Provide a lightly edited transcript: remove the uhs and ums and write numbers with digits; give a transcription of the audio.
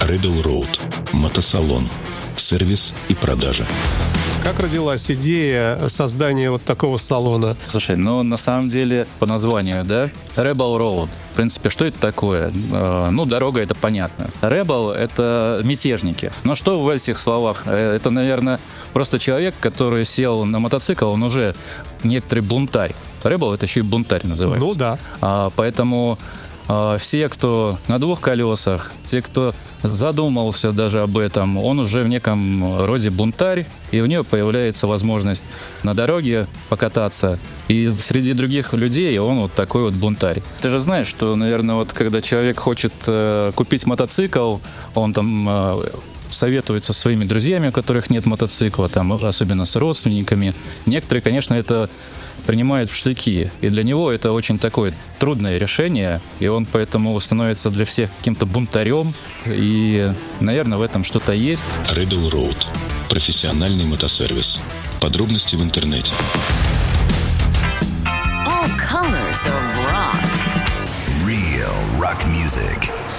Rebel Road. Мотосалон. Сервис и продажа. Как родилась идея создания вот такого салона? Слушай, ну на самом деле по названию, да, Rebel Road. В принципе, что это такое? Ну, дорога, это понятно. Rebel — это мятежники. Но что в этих словах? Это, наверное, просто человек, который сел на мотоцикл, он уже некоторый бунтарь. Rebel — это еще и бунтарь называется. Ну да. Поэтому все, кто на двух колесах, те, кто задумался даже об этом, он уже в неком роде бунтарь, и у него появляется возможность на дороге покататься. И среди других людей он вот такой вот бунтарь. Ты же знаешь, что, наверное, вот когда человек хочет купить мотоцикл, он там советуется со своими друзьями, у которых нет мотоцикла, там, особенно с родственниками. Некоторые, конечно, это принимают в штыки. И для него это очень такое трудное решение, и он поэтому становится для всех каким-то бунтарем. И, наверное, в этом что-то есть. Rebel Road. Профессиональный мотосервис. Подробности в интернете. All colors of rock. Real rock music.